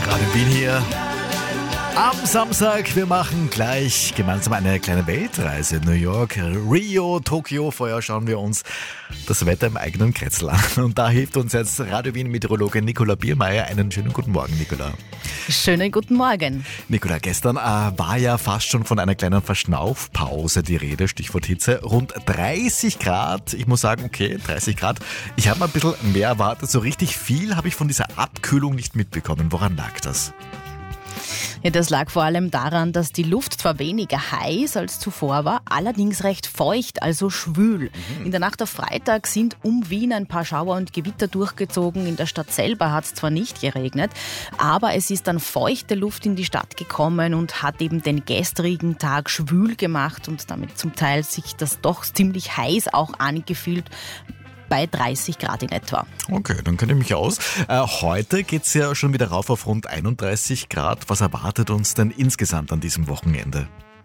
Radio Wien hier. Am Samstag, wir machen gleich gemeinsam eine kleine Weltreise. New York, Rio, Tokio. Vorher schauen wir uns das Wetter im eigenen Kretzel an. Und da hilft uns jetzt Radio Wien Meteorologin Nicola Biermeier. Einen schönen guten Morgen, Nicola. Schönen guten Morgen. Nicola, gestern war ja fast schon von einer kleinen Verschnaufpause die Rede, Stichwort Hitze. Rund 30 Grad. Ich muss sagen, okay, 30 Grad. Ich habe mal ein bisschen mehr erwartet. So richtig viel habe ich von dieser Abkühlung nicht mitbekommen. Woran lag das? Ja, das lag vor allem daran, dass die Luft zwar weniger heiß als zuvor war, allerdings recht feucht, also schwül. In der Nacht auf Freitag sind um Wien ein paar Schauer und Gewitter durchgezogen. In der Stadt selber hat es zwar nicht geregnet, aber es ist dann feuchte Luft in die Stadt gekommen und hat eben den gestrigen Tag schwül gemacht und damit zum Teil sich das doch ziemlich heiß auch angefühlt. Bei 30 Grad in etwa. Okay, dann kenne ich mich aus. Heute geht es ja schon wieder rauf auf rund 31 Grad. Was erwartet uns denn insgesamt an diesem Wochenende?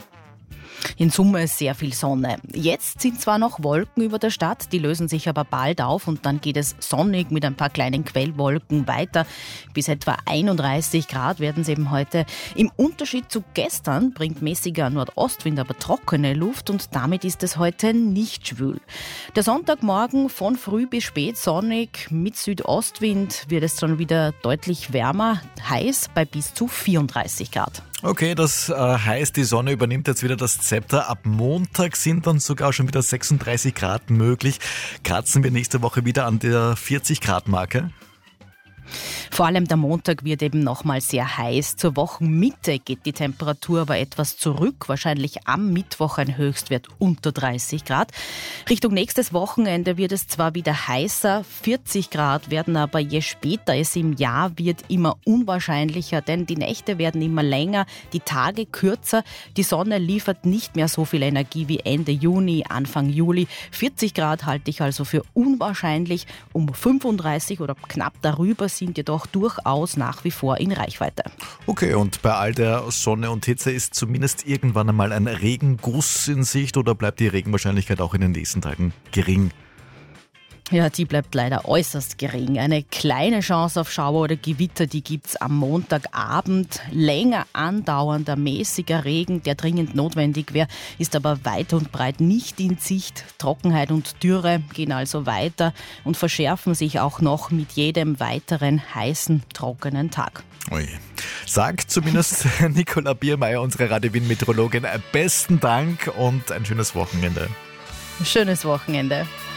In Summe sehr viel Sonne. Jetzt sind zwar noch Wolken über der Stadt, die lösen sich aber bald auf und dann geht es sonnig mit ein paar kleinen Quellwolken weiter. Bis etwa 31 Grad werden es eben heute. Im Unterschied zu gestern bringt mäßiger Nordostwind aber trockene Luft und damit ist es heute nicht schwül. Der Sonntagmorgen von früh bis spät sonnig, mit Südostwind wird es dann wieder deutlich wärmer, heiß bei bis zu 34 Grad. Okay, das heißt, die Sonne übernimmt jetzt wieder das Zepter. Ab Montag sind dann sogar schon wieder 36 Grad möglich. Kratzen wir nächste Woche wieder an der 40-Grad-Marke? Vor allem der Montag wird eben nochmal sehr heiß. Zur Wochenmitte geht die Temperatur aber etwas zurück. Wahrscheinlich am Mittwoch ein Höchstwert unter 30 Grad. Richtung nächstes Wochenende wird es zwar wieder heißer, 40 Grad werden aber je später es im Jahr wird immer unwahrscheinlicher, denn die Nächte werden immer länger, die Tage kürzer. Die Sonne liefert nicht mehr so viel Energie wie Ende Juni, Anfang Juli. 40 Grad halte ich also für unwahrscheinlich. Um 35 oder knapp darüber sind jedoch durchaus nach wie vor in Reichweite. Okay, und bei all der Sonne und Hitze ist zumindest irgendwann einmal ein Regenguss in Sicht oder bleibt die Regenwahrscheinlichkeit auch in den nächsten Tagen gering? Ja, die bleibt leider äußerst gering. Eine kleine Chance auf Schauer oder Gewitter, die gibt's am Montagabend. Länger andauernder, mäßiger Regen, der dringend notwendig wäre, ist aber weit und breit nicht in Sicht. Trockenheit und Dürre gehen also weiter und verschärfen sich auch noch mit jedem weiteren heißen, trockenen Tag. Ui. Sagt zumindest Nicola Biermeier, unsere Radio Wien Meteorologin, besten Dank und ein schönes Wochenende. Schönes Wochenende.